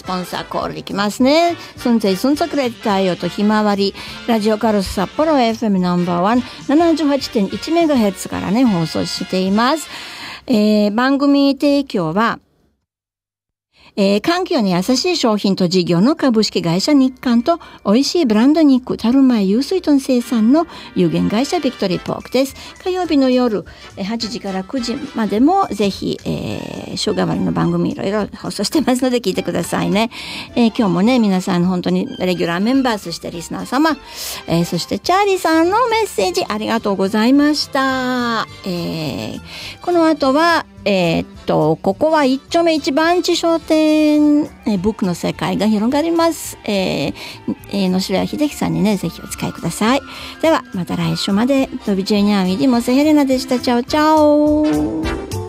ポンサーコールできますね。スンツェイスンツァクレッタイヨとひまわりラジオカルス札幌 FM ナンバーワン 78.1 メガヘルツからね放送しています。番組提供は環境に優しい商品と事業の株式会社日韓と美味しいブランド肉タルマイユースイトン生産の有限会社ビクトリーポークです。火曜日の夜8時から9時までもぜひ、週替わりの番組いろいろ放送してますので聞いてくださいね。今日もね皆さん本当にレギュラーメンバーそしてリスナー様、そしてチャーリーさんのメッセージありがとうございました。この後はここは一丁目一番地商店、ブックの世界が広がります。野城秀樹さんにね、ぜひお使いください。では、また来週まで。ドビジェニャーミディモセヘレナでした。チャオチャオ。